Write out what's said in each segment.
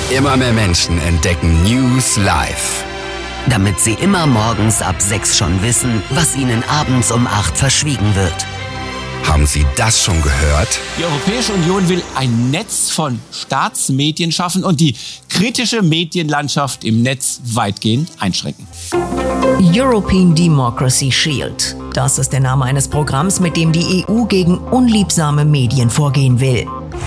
Immer mehr Menschen entdecken News Live. Damit sie immer morgens ab 6 schon wissen, was ihnen abends um 8 verschwiegen wird. Haben Sie das schon gehört? Die Europäische Union will ein Netz von Staatsmedien schaffen und die kritische Medienlandschaft im Netz weitgehend einschränken. European Democracy Shield. Das ist der Name eines Programms, mit dem die EU gegen unliebsame Medien vorgehen will.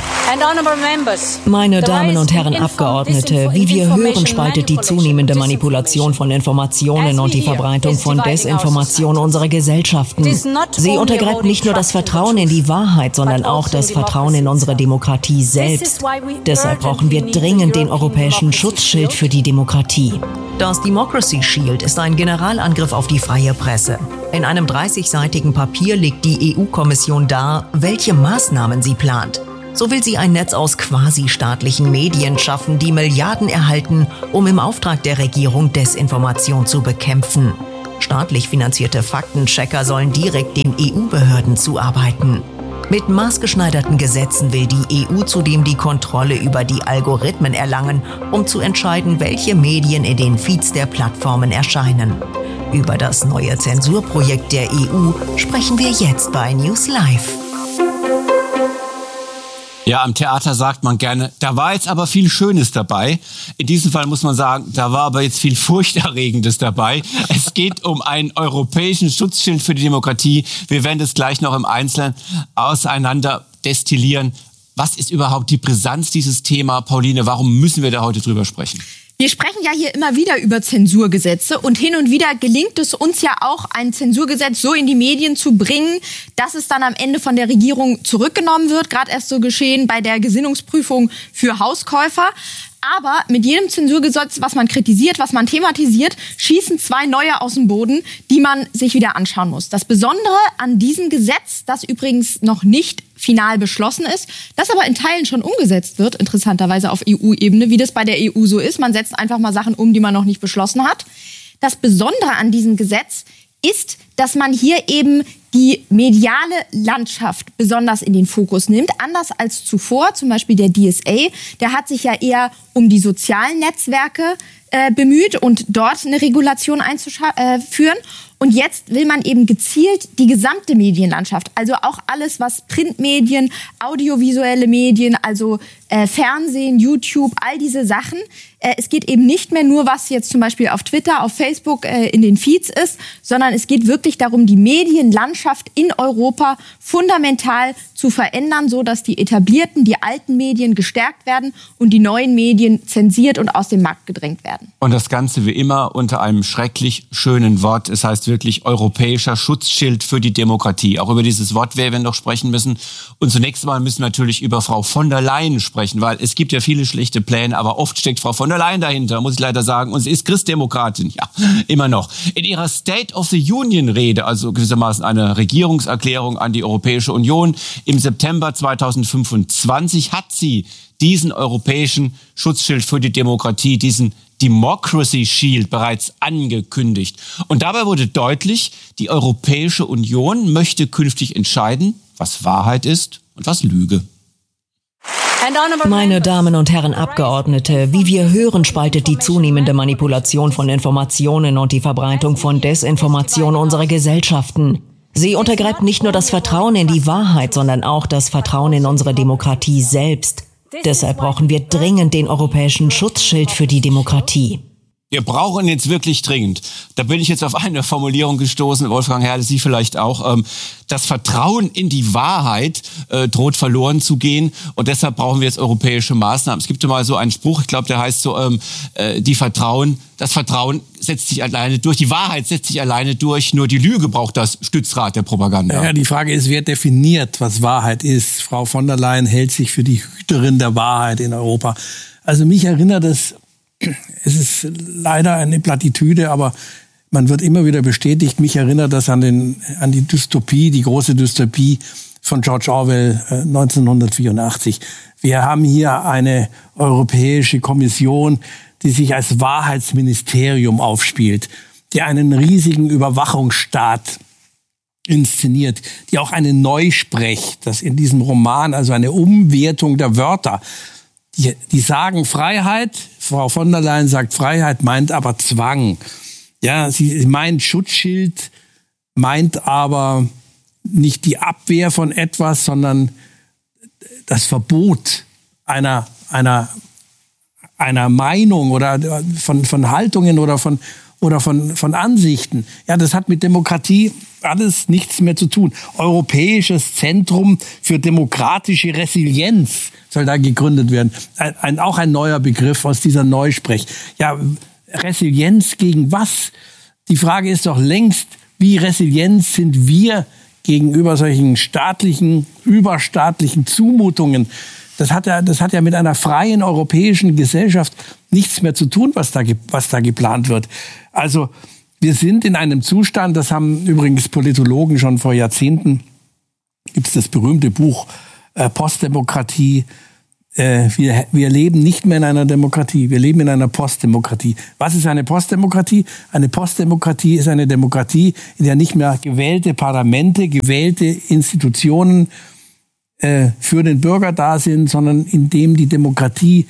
Meine Damen und Herren Abgeordnete, wie wir hören, spaltet die zunehmende Manipulation von Informationen und die Verbreitung von Desinformation unsere Gesellschaften. Sie untergräbt nicht nur das Vertrauen in die Wahrheit, sondern auch das Vertrauen in unsere Demokratie selbst. Deshalb brauchen wir dringend den europäischen Schutzschild für die Demokratie. Das Democracy Shield ist ein Generalangriff auf die freie Presse. In einem 30-seitigen Papier legt die EU-Kommission dar, welche Maßnahmen sie plant. So will sie ein Netz aus quasi-staatlichen Medien schaffen, die Milliarden erhalten, um im Auftrag der Regierung Desinformation zu bekämpfen. Staatlich finanzierte Faktenchecker sollen direkt den EU-Behörden zuarbeiten. Mit maßgeschneiderten Gesetzen will die EU zudem die Kontrolle über die Algorithmen erlangen, um zu entscheiden, welche Medien in den Feeds der Plattformen erscheinen. Über das neue Zensurprojekt der EU sprechen wir jetzt bei News Live. Ja, am Theater sagt man gerne, da war jetzt aber viel Schönes dabei. In diesem Fall muss man sagen, da war aber jetzt viel Furchterregendes dabei. Es geht um einen europäischen Schutzschild für die Demokratie. Wir werden das gleich noch im Einzelnen auseinander destillieren. Was ist überhaupt die Brisanz dieses Thema, Pauline? Warum müssen wir da heute drüber sprechen? Wir sprechen ja hier immer wieder über Zensurgesetze und hin und wieder gelingt es uns ja auch, ein Zensurgesetz so in die Medien zu bringen, dass es dann am Ende von der Regierung zurückgenommen wird. Gerade erst so geschehen bei der Gesinnungsprüfung für Hauskäufer. Aber mit jedem Zensurgesetz, was man kritisiert, was man thematisiert, schießen 2 neue aus dem Boden, die man sich wieder anschauen muss. Das Besondere an diesem Gesetz, das übrigens noch nicht final beschlossen ist, das aber in Teilen schon umgesetzt wird, interessanterweise auf EU-Ebene, wie das bei der EU so ist. Man setzt einfach mal Sachen um, die man noch nicht beschlossen hat. Das Besondere an diesem Gesetz ist, dass man hier eben die mediale Landschaft besonders in den Fokus nimmt. Anders als zuvor, zum Beispiel der DSA, der hat sich ja eher um die sozialen Netzwerke bemüht und dort eine Regulation einzuführen. Und jetzt will man eben gezielt die gesamte Medienlandschaft, also auch alles, was Printmedien, audiovisuelle Medien, also Fernsehen, YouTube, all diese Sachen. Es geht eben nicht mehr nur, was jetzt zum Beispiel auf Twitter, auf Facebook in den Feeds ist, sondern es geht wirklich darum, die Medienlandschaft in Europa fundamental zu verändern, so dass die etablierten, die alten Medien gestärkt werden und die neuen Medien zensiert und aus dem Markt gedrängt werden. Und das Ganze wie immer unter einem schrecklich schönen Wort. Es heißt wirklich europäischer Schutzschild für die Demokratie. Auch über dieses Wort werden wir noch sprechen müssen. Und zunächst einmal müssen wir natürlich über Frau von der Leyen sprechen, weil es gibt ja viele schlechte Pläne, aber oft steckt Frau von der Leyen dahinter, muss ich leider sagen. Und sie ist Christdemokratin, ja, immer noch. In ihrer State of the Union-Rede, also gewissermaßen eine Regierungserklärung an die Europäische Union, im September 2025 hat sie diesen europäischen Schutzschild für die Demokratie, diesen Democracy Shield bereits angekündigt. Und dabei wurde deutlich, die Europäische Union möchte künftig entscheiden, was Wahrheit ist und was Lüge. Meine Damen und Herren Abgeordnete, wie wir hören, spaltet die zunehmende Manipulation von Informationen und die Verbreitung von Desinformation unsere Gesellschaften. Sie untergräbt nicht nur das Vertrauen in die Wahrheit, sondern auch das Vertrauen in unsere Demokratie selbst. Deshalb brauchen wir dringend den europäischen Schutzschild für die Demokratie. Wir brauchen jetzt wirklich dringend. Da bin ich jetzt auf eine Formulierung gestoßen, Wolfgang Herrle, Sie vielleicht auch. Das Vertrauen in die Wahrheit droht verloren zu gehen und deshalb brauchen wir jetzt europäische Maßnahmen. Es gibt ja mal so einen Spruch, ich glaube, der heißt so, das Vertrauen setzt sich alleine durch, die Wahrheit setzt sich alleine durch, nur die Lüge braucht das Stützrad der Propaganda. Ja, die Frage ist, wer definiert, was Wahrheit ist? Frau von der Leyen hält sich für die Hüterin der Wahrheit in Europa. Also mich erinnert es ist leider eine Plattitüde, aber man wird immer wieder bestätigt. Mich erinnert das an die Dystopie, die große Dystopie von George Orwell 1984. Wir haben hier eine Europäische Kommission, die sich als Wahrheitsministerium aufspielt, die einen riesigen Überwachungsstaat inszeniert, die auch eine Neusprech, das in diesem Roman, also eine Umwertung der Wörter, die sagen Freiheit, Frau von der Leyen sagt Freiheit, meint aber Zwang. Ja, sie meint Schutzschild, meint aber nicht die Abwehr von etwas, sondern das Verbot einer Meinung oder von Haltungen oder von Ansichten. Ja, das hat mit Demokratie alles nichts mehr zu tun. Europäisches Zentrum für demokratische Resilienz soll da gegründet werden. Auch ein neuer Begriff aus dieser Neusprech. Ja, Resilienz gegen was? Die Frage ist doch längst, wie resilient sind wir gegenüber solchen überstaatlichen Zumutungen? Das hat ja mit einer freien europäischen Gesellschaft nichts mehr zu tun, was da geplant wird. Also wir sind in einem Zustand, das haben übrigens Politologen schon vor Jahrzehnten, gibt es das berühmte Buch Postdemokratie. Wir leben nicht mehr in einer Demokratie, wir leben in einer Postdemokratie. Was ist eine Postdemokratie? Eine Postdemokratie ist eine Demokratie, in der nicht mehr gewählte Parlamente, gewählte Institutionen für den Bürger da sind, sondern in dem die Demokratie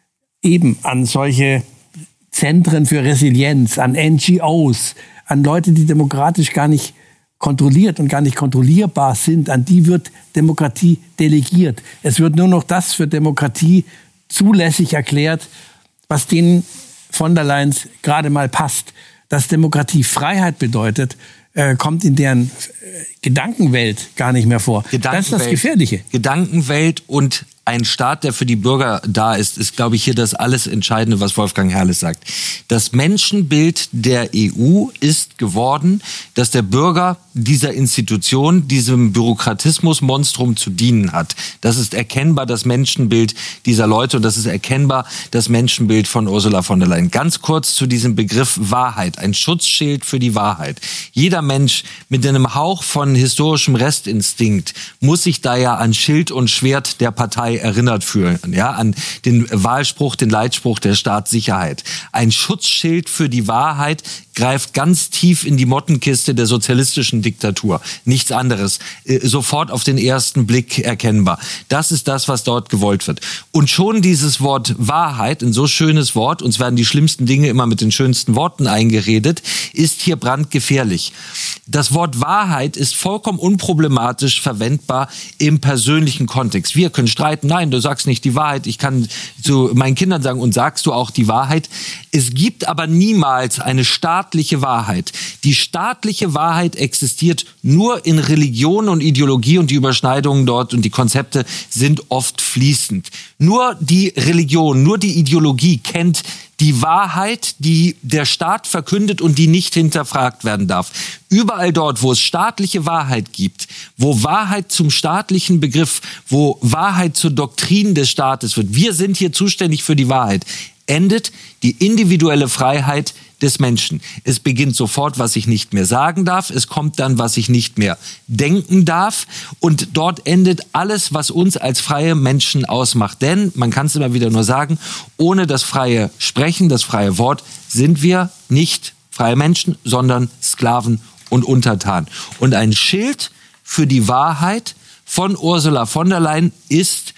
eben an solche Zentren für Resilienz, an NGOs, an Leute, die demokratisch gar nicht kontrolliert und gar nicht kontrollierbar sind, an die wird Demokratie delegiert. Es wird nur noch das für Demokratie zulässig erklärt, was denen von der Leyen gerade mal passt. Dass Demokratie Freiheit bedeutet, kommt in deren Gedankenwelt gar nicht mehr vor. Das ist das Gefährliche. Gedankenwelt und ein Staat, der für die Bürger da ist, glaube ich, hier das alles Entscheidende, was Wolfgang Herrles sagt. Das Menschenbild der EU ist geworden, dass der Bürger dieser Institution, diesem Bürokratismusmonstrum zu dienen hat. Das ist erkennbar das Menschenbild dieser Leute und das ist erkennbar das Menschenbild von Ursula von der Leyen. Ganz kurz zu diesem Begriff Wahrheit, ein Schutzschild für die Wahrheit. Jeder Mensch mit einem Hauch von historischem Restinstinkt muss sich da ja an Schild und Schwert der Partei erinnert fühlen, ja, an den Wahlspruch, den Leitspruch der Staatssicherheit. Ein Schutzschild für die Wahrheit greift ganz tief in die Mottenkiste der sozialistischen Diktatur. Nichts anderes. Sofort auf den ersten Blick erkennbar. Das ist das, was dort gewollt wird. Und schon dieses Wort Wahrheit, ein so schönes Wort, uns werden die schlimmsten Dinge immer mit den schönsten Worten eingeredet, ist hier brandgefährlich. Das Wort Wahrheit ist vollkommen unproblematisch verwendbar im persönlichen Kontext. Wir können streiten, nein, du sagst nicht die Wahrheit, ich kann zu meinen Kindern sagen, und sagst du auch die Wahrheit? Es gibt aber niemals eine staatliche Wahrheit. Die staatliche Wahrheit existiert nur in Religion und Ideologie und die Überschneidungen dort und die Konzepte sind oft fließend. Nur die Religion, nur die Ideologie kennt die Wahrheit, die der Staat verkündet und die nicht hinterfragt werden darf. Überall dort, wo es staatliche Wahrheit gibt, wo Wahrheit zum staatlichen Begriff, wo Wahrheit zur Doktrin des Staates wird, wir sind hier zuständig für die Wahrheit, endet die individuelle Freiheit des Menschen. Es beginnt sofort, was ich nicht mehr sagen darf. Es kommt dann, was ich nicht mehr denken darf. Und dort endet alles, was uns als freie Menschen ausmacht. Denn, man kann es immer wieder nur sagen, ohne das freie Sprechen, das freie Wort, sind wir nicht freie Menschen, sondern Sklaven und Untertan. Und ein Schild für die Wahrheit von Ursula von der Leyen ist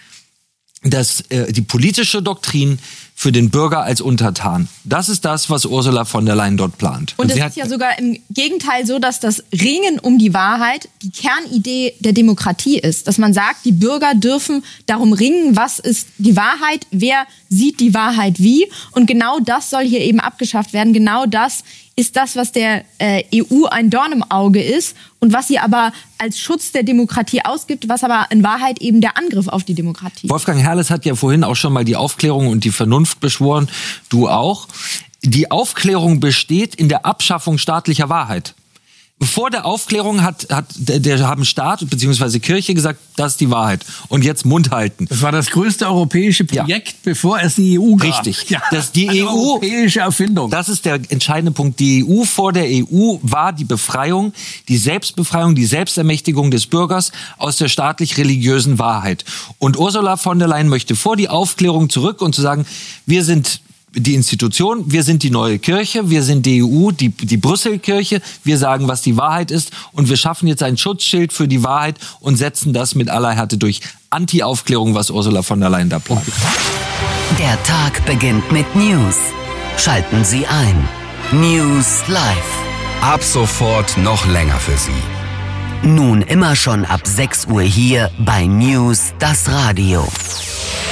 die politische Doktrin für den Bürger als Untertan. Das ist das, was Ursula von der Leyen dort plant. Und es ist ja sogar im Gegenteil so, dass das Ringen um die Wahrheit die Kernidee der Demokratie ist. Dass man sagt, die Bürger dürfen darum ringen, was ist die Wahrheit, wer sieht die Wahrheit wie. Und genau das soll hier eben abgeschafft werden. Genau das ist das, was der EU ein Dorn im Auge ist und was sie aber als Schutz der Demokratie ausgibt, was aber in Wahrheit eben der Angriff auf die Demokratie. Wolfgang Herrles hat ja vorhin auch schon mal die Aufklärung und die Vernunft beschworen, du auch. Die Aufklärung besteht in der Abschaffung staatlicher Wahrheit. Vor der Aufklärung haben Staat bzw. Kirche gesagt, das ist die Wahrheit. Und jetzt Mund halten. Das war das größte europäische Projekt, bevor es die EU gab. Richtig. Ja, die eine EU, europäische Erfindung. Das ist der entscheidende Punkt. Die EU, vor der EU war die Befreiung, die Selbstbefreiung, die Selbstermächtigung des Bürgers aus der staatlich-religiösen Wahrheit. Und Ursula von der Leyen möchte vor die Aufklärung zurück und zu sagen, wir sind die Institution, wir sind die neue Kirche, wir sind die EU, die Brüssel-Kirche, wir sagen, was die Wahrheit ist und wir schaffen jetzt ein Schutzschild für die Wahrheit und setzen das mit aller Härte durch. Anti-Aufklärung, was Ursula von der Leyen da plant. Der Tag beginnt mit News. Schalten Sie ein. News Live. Ab sofort noch länger für Sie. Nun immer schon ab 6 Uhr hier bei News, das Radio.